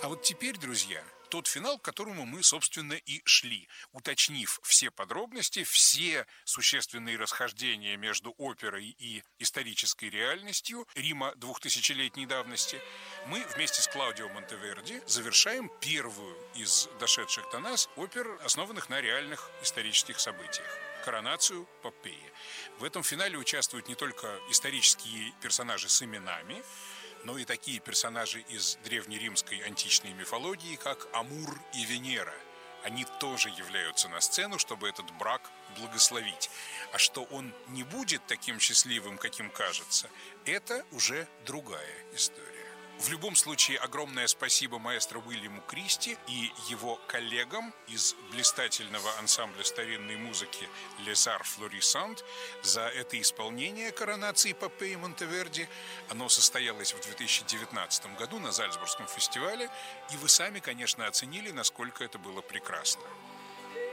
А вот теперь, друзья, тот финал, к которому мы, собственно, и шли, уточнив все подробности, все существенные расхождения между оперой и исторической реальностью Рима двухтысячелетней давности, мы вместе с Клаудио Монтеверди завершаем первую из дошедших до нас опер, основанных на реальных исторических событиях. Коронацию Попеи. В этом финале участвуют не только исторические персонажи с именами, но и такие персонажи из древнеримской античной мифологии, как Амур и Венера. Они тоже являются на сцену, чтобы этот брак благословить. А что он не будет таким счастливым, каким кажется, это уже другая история. В любом случае, огромное спасибо маэстро Уильяму Кристи и его коллегам из блистательного ансамбля старинной музыки Les Arts Florissants за это исполнение коронации Попеи Монтеверди. Оно состоялось в 2019 году на Зальцбургском фестивале, и вы сами, конечно, оценили, насколько это было прекрасно.